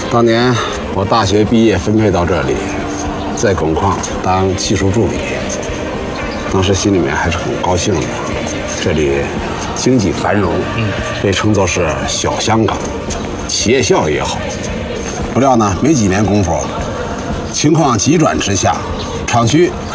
当年我大学毕业分配到这里，在汞矿当技术助理，当时心里面还是很高兴的。这里经济繁荣，被称作是小香港，企业效益也好。不料呢，没几年功夫，情况急转直下，厂区